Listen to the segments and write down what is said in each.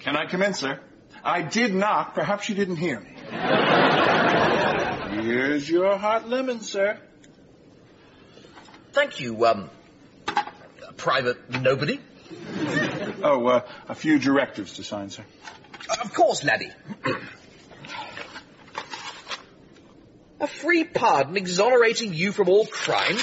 Can I come in, sir? I did knock. Perhaps you didn't hear me. Here's your hot lemon, sir. Thank you, Private Nobody. Oh, a few directives to sign, sir. Of course, laddie. A free pardon exonerating you from all crimes?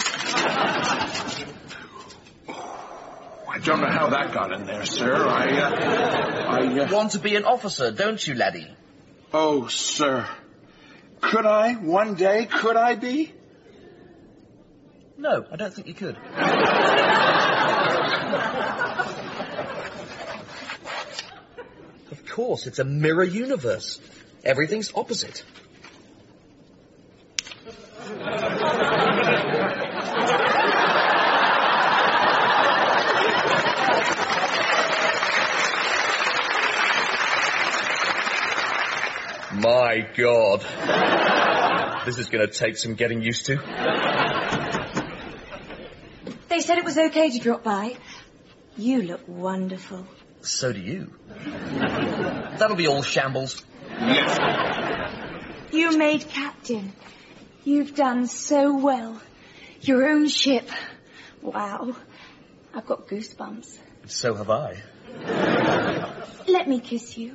I don't know how that got in there, sir. I want to be an officer, don't you, laddie? Oh, sir. Could I? One day, could I be? No, I don't think you could. Of course, it's a mirror universe. Everything's opposite. My God. This is going to take some getting used to. They said it was okay to drop by. You look wonderful. So do you. That'll be all shambles. Yes. You made captain. You've done so well. Your own ship. Wow. I've got goosebumps. So have I. Let me kiss you.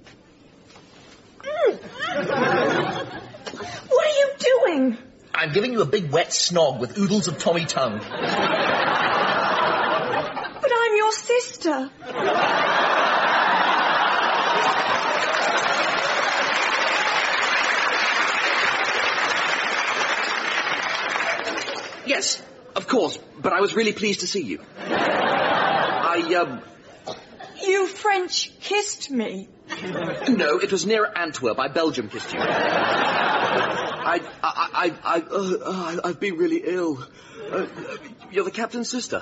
What are you doing? I'm giving you a big wet snog with oodles of Tommy tongue. But I'm your sister. Yes, of course, but I was really pleased to see you. You French kissed me. No, it was near Antwerp. I Belgium kissed you. I've been really ill. You're the captain's sister.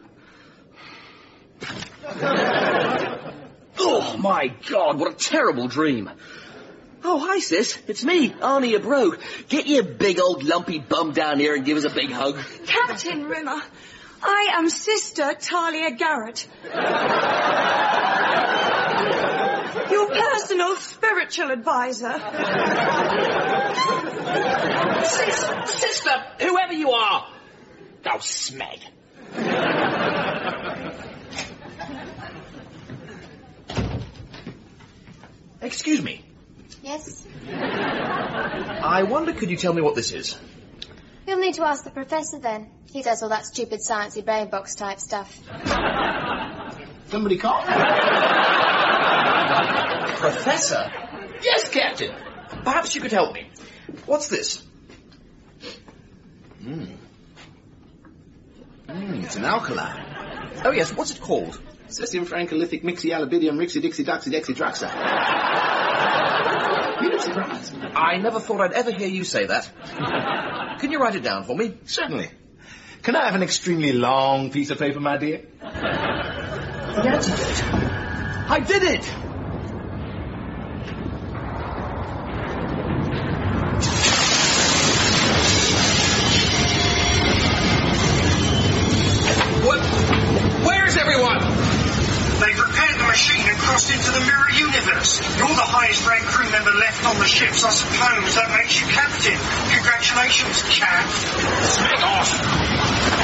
Oh, my God, what a terrible dream. Oh, hi, sis. It's me, Arnie, your bro. Get your big old lumpy bum down here and give us a big hug. Captain Rimmer, I am Sister Talia Garrett. Your personal spiritual advisor. Sister, whoever you are. Oh, smeg. Excuse me. Yes? I wonder, could you tell me what this is? You'll need to ask the professor then. He does all that stupid sciencey brain box type stuff. Somebody call? Professor? Yes, Captain. Perhaps you could help me. What's this? It's an alkali. Oh, yes, what's it called? Cesium francalithic mixyalbidium rixidixidoxydexydroxa. You look surprised. I never thought I'd ever hear you say that. Can you write it down for me? Certainly. Can I have an extremely long piece of paper, my dear? The antidote. I did it! Where's everyone? They've repaired the machine and crossed into the mirror universe. You're the highest ranked crew member left on the ship, so I suppose that makes you captain. Congratulations, Cap. Smack off.